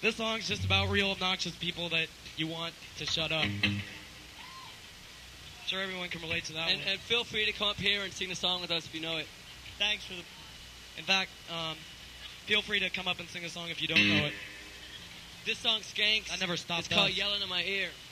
This song's just about real obnoxious people that you want to shut up. I'm sure everyone can relate to that one. And feel free to come up here and sing the song with us if you know it. Thanks for the... In fact, feel free to come up and sing a song if you don't know it. This song skanks. I never stopped. It's called Yelling in My Ear.